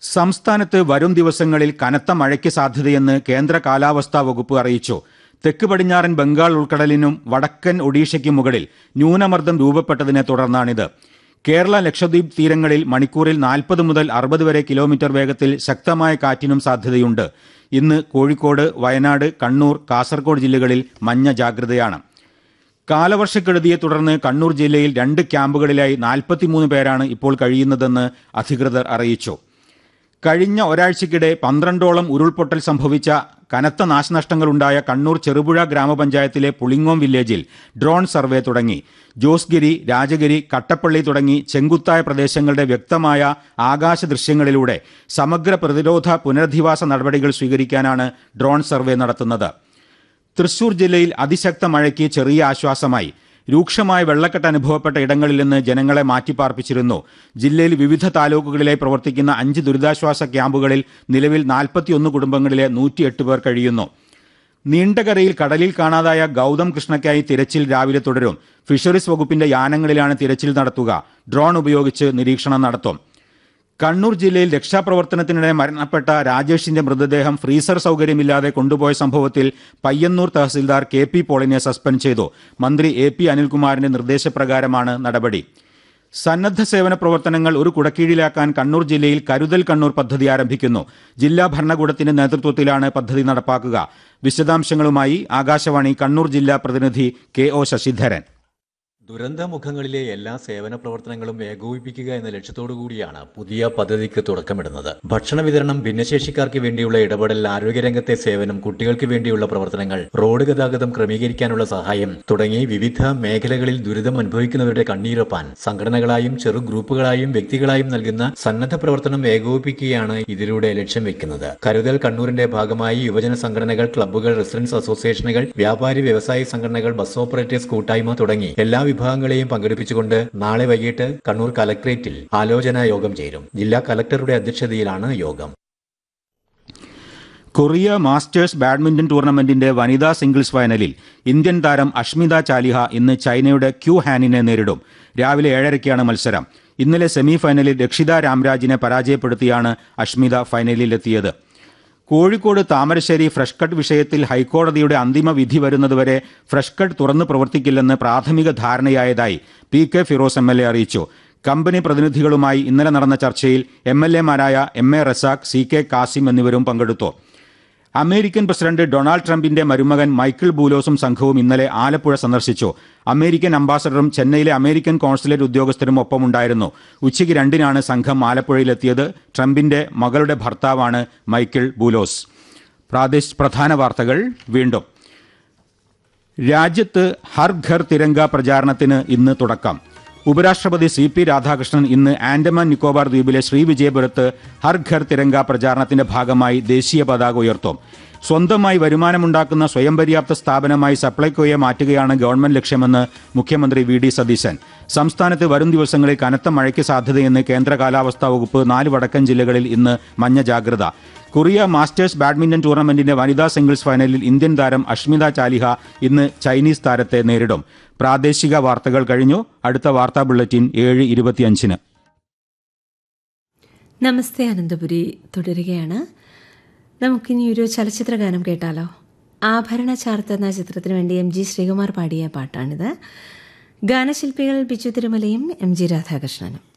സംസ്ഥാനത്ത് വരും ദിവസങ്ങളിൽ കനത്ത മഴയ്ക്ക് സാധ്യതയെന്ന് കേന്ദ്ര കാലാവസ്ഥാ വകുപ്പ് അറിയിച്ചു. തെക്ക് പടിഞ്ഞാറൻ ബംഗാൾ ഉൾക്കടലിനും വടക്കൻ ഒഡീഷയ്ക്കും മുകളിൽ ന്യൂനമർദ്ദം രൂപപ്പെട്ടതിനെ തുടർന്നാണിത്. കേരള ലക്ഷദ്വീപ് തീരങ്ങളിൽ മണിക്കൂറിൽ 40 മുതൽ 60 വരെ കിലോമീറ്റർ വേഗത്തിൽ ശക്തമായ കാറ്റിനും സാധ്യതയുണ്ട്. ഇന്ന് കോഴിക്കോട്, വയനാട്, കണ്ണൂർ, കാസർഗോഡ് ജില്ലകളിൽ മഞ്ഞ ജാഗ്രതയാണ്. കാലവർഷക്കെടുതിയെ തുടർന്ന് കണ്ണൂർ ജില്ലയിൽ 2 ക്യാമ്പുകളിലായി 43 പേരാണ് ഇപ്പോൾ കഴിയുന്നതെന്ന് അധികൃതർ അറിയിച്ചു. കഴിഞ്ഞ ഒരാഴ്ചയ്ക്കിടെ 12ഓളം ഉരുൾപൊട്ടൽ സംഭവിച്ച കനത്ത നാശനഷ്ടങ്ങളുണ്ടായ കണ്ണൂർ ചെറുപുഴ ഗ്രാമപഞ്ചായത്തിലെ പുളിങ്ങോം വില്ലേജിൽ ഡ്രോൺ സർവേ തുടങ്ങി. ജോസ്ഗിരി, രാജഗിരി, കട്ടപ്പള്ളി തുടങ്ങി ചെങ്കുത്തായ പ്രദേശങ്ങളുടെ വ്യക്തമായ ആകാശ ദൃശ്യങ്ങളിലൂടെ സമഗ്ര പ്രതിരോധ പുനരധിവാസ നടപടികൾ സ്വീകരിക്കാനാണ് ഡ്രോൺ സർവേ നടത്തുന്നത്. തൃശൂർ ജില്ലയിൽ അതിശക്ത മഴയ്ക്ക് ചെറിയ ആശ്വാസമായി. രൂക്ഷമായ വെള്ളക്കെട്ട് അനുഭവപ്പെട്ട ഇടങ്ങളിൽ നിന്ന് ജനങ്ങളെ മാറ്റിപ്പാർപ്പിച്ചിരുന്നു. ജില്ലയിൽ വിവിധ താലൂക്കുകളിലായി പ്രവർത്തിക്കുന്ന 5 ദുരിതാശ്വാസ ക്യാമ്പുകളിൽ നിലവിൽ 41 കുടുംബങ്ങളിലെ 108 പേർ കഴിയുന്നു. നീണ്ടകരയിൽ കടലിൽ കാണാതായ ഗൗതം കൃഷ്ണയ്ക്കായി തിരച്ചിൽ രാവിലെ തുടരും. ഫിഷറീസ് വകുപ്പിന്റെ യാനങ്ങളിലാണ് തിരച്ചിൽ നടത്തുക. ഡ്രോൺ ഉപയോഗിച്ച് നിരീക്ഷണം നടത്തും. കണ്ണൂർ ജില്ലയിൽ രക്ഷാപ്രവർത്തനത്തിനിടെ മരണപ്പെട്ട രാജേഷിന്റെ മൃതദേഹം ഫ്രീസർ സൗകര്യമില്ലാതെ കൊണ്ടുപോയ സംഭവത്തിൽ പയ്യന്നൂർ തഹസിൽദാർ KP പോളിനെ സസ്പെൻഡ് ചെയ്തു. മന്ത്രി AP അനിൽകുമാറിന്റെ നിർദ്ദേശപ്രകാരമാണ് നടപടി. സന്നദ്ധ സേവന പ്രവർത്തനങ്ങൾ ഒരു കുടക്കീഴിലാക്കാൻ കണ്ണൂർ ജില്ലയിൽ കരുതൽ കണ്ണൂർ പദ്ധതി ആരംഭിക്കുന്നു. ജില്ലാ ഭരണകൂടത്തിന്റെ നേതൃത്വത്തിലാണ് പദ്ധതി നടപ്പാക്കുക. വിശദാംശങ്ങളുമായി ആകാശവാണി കണ്ണൂർ ജില്ലാ പ്രതിനിധി KO ശശിധരൻ. ദുരന്തമുഖങ്ങളിലെ എല്ലാ സേവന പ്രവർത്തനങ്ങളും ഏകോപിപ്പിക്കുക എന്ന ലക്ഷ്യത്തോടുകൂടിയാണ് പുതിയ പദ്ധതിക്ക് തുടക്കമിടുന്നത്. ഭക്ഷണ വിതരണം, ഭിന്നശേഷിക്കാർക്ക് വേണ്ടിയുള്ള ഇടപെടൽ, ആരോഗ്യരംഗത്തെ സേവനം, കുട്ടികൾക്ക് വേണ്ടിയുള്ള പ്രവർത്തനങ്ങൾ, റോഡ് ഗതാഗതം ക്രമീകരിക്കാനുള്ള സഹായം തുടങ്ങി വിവിധ മേഖലകളിൽ ദുരിതം അനുഭവിക്കുന്നവരുടെ കണ്ണീരൊപ്പാൻ സംഘടനകളായും ചെറു ഗ്രൂപ്പുകളായും വ്യക്തികളായും നൽകുന്ന സന്നദ്ധ പ്രവർത്തനം ഏകോപിപ്പിക്കുകയാണ് ഇതിലൂടെ ലക്ഷ്യം വെക്കുന്നത്. കരുതൽ കണ്ണൂരിന്റെ ഭാഗമായി യുവജന സംഘടനകൾ, ക്ലബ്ബുകൾ, റെസിഡൻസ് അസോസിയേഷനുകൾ, വ്യാപാരി വ്യവസായി സംഘടനകൾ, ബസ് ഓപ്പറേറ്റേഴ്സ് കൂട്ടായ്മ തുടങ്ങി എല്ലാ വിഭാഗങ്ങളെയും പങ്കെടുപ്പിച്ചുകൊണ്ട് നാളെ വൈകിട്ട് കണ്ണൂർ കലക്ട്രേറ്റിൽ ആലോചനാ യോഗം ചേരും. ജില്ലാ കലക്ടറുടെ അധ്യക്ഷതയിലാണ് യോഗം. കൊറിയ മാസ്റ്റേഴ്സ് ബാഡ്മിന്റൺ ടൂർണമെന്റിന്റെ വനിതാ സിംഗിൾസ് ഫൈനലിൽ ഇന്ത്യൻ താരം അഷ്മിത ചാലിഹ ഇന്ന് ചൈനയുടെ ക്യു ഹാനിനെ നേരിടും. രാവിലെ 7:30ക്കാണ് മത്സരം. ഇന്നലെ സെമി ഫൈനലിൽ രക്ഷിത രാംരാജിനെ പരാജയപ്പെടുത്തിയാണ് അഷ്മിത ഫൈനലിലെത്തിയത്. കോഴിക്കോട് താമരശ്ശേരി ഫ്രഷ് കട്ട് വിഷയത്തിൽ ഹൈക്കോടതിയുടെ അന്തിമ വിധി വരുന്നതുവരെ ഫ്രഷ് കട്ട് തുറന്നു പ്രവർത്തിക്കില്ലെന്ന് പ്രാഥമിക ധാരണയായതായി PK ഫിറോസ് MLA അറിയിച്ചു. കമ്പനി പ്രതിനിധികളുമായി ഇന്നലെ നടന്ന ചർച്ചയിൽ MLAമാരായ MA റസാഖ്, CK കാസിം എന്നിവരും പങ്കെടുത്തു. അമേരിക്കൻ പ്രസിഡന്റ് ഡൊണാൾഡ് ട്രംപിന്റെ മരുമകൻ മൈക്കിൾ ബൂലോസും സംഘവും ഇന്നലെ ആലപ്പുഴ സന്ദർശിച്ചു. അമേരിക്കൻ അംബാസഡറും ചെന്നൈയിലെ അമേരിക്കൻ കോൺസുലേറ്റ് ഉദ്യോഗസ്ഥരും ഒപ്പമുണ്ടായിരുന്നു. ഉച്ചയ്ക്ക് 2-നാണ് സംഘം ആലപ്പുഴയിലെത്തിയത്. ട്രംപിന്റെ മകളുടെ ഭർത്താവാണ് മൈക്കിൾ ബൂലോസ്. പ്രധാന വാർത്തകൾ വീണ്ടും. രാജ്യത്ത് ഹർ ഘർ തിരങ്ക പ്രചാരണത്തിന് ഇന്ന് തുടക്കം. ഉപരാഷ്ട്രപതി CP രാധാകൃഷ്ണൻ ഇന്ന് ആൻഡമാൻ നിക്കോബാർ ദ്വീപിലെ ശ്രീവിജയപുരത്ത് ഹർ ഘർ തിരങ്ക പ്രചാരണത്തിന്റെ ഭാഗമായി ദേശീയ പതാക ഉയർത്തും. സ്വന്തമായി വരുമാനമുണ്ടാക്കുന്ന സ്വയം പര്യാപ്ത സ്ഥാപനമായി സപ്ലൈകോയെ മാറ്റുകയാണ് ഗവൺമെന്റ് ലക്ഷ്യമെന്ന് മുഖ്യമന്ത്രി VD സതീശൻ. സംസ്ഥാനത്ത് വരും ദിവസങ്ങളിൽ കനത്ത മഴയ്ക്ക് സാധ്യതയെന്ന് കേന്ദ്ര കാലാവസ്ഥാ വകുപ്പ്. 4 വടക്കൻ ജില്ലകളിൽ ഇന്ന് മഞ്ഞ ജാഗ്രത. കൊറിയ മാസ്റ്റേഴ്സ് ബാഡ്മിന്റൺ ടൂർണമെന്റിന്റെ വനിതാ സിംഗിൾസ് ഫൈനലിൽ ഇന്ത്യൻ താരം അഷ്മിത ചാലിഹ ഇന്ന് ചൈനീസ് താരത്തെ നേരിടും. പ്രാദേശിക വാർത്തകൾ കഴിഞ്ഞു. അടുത്ത വാർത്താ ബുള്ളറ്റിൻ 7:25. നമസ്തേ അനന്തപുരി തുടരുകയാണ്. നമുക്കിനി ഒരു ചലച്ചിത്ര ഗാനം കേട്ടാലോ. ആഭരണ ചാർത്ത് എന്ന ചിത്രത്തിന് വേണ്ടി MG ശ്രീകുമാർ പാടിയ പാട്ടാണിത്. ഗാനശില്പികൾ ബിജു തിരുമലയും MG രാധാകൃഷ്ണനും.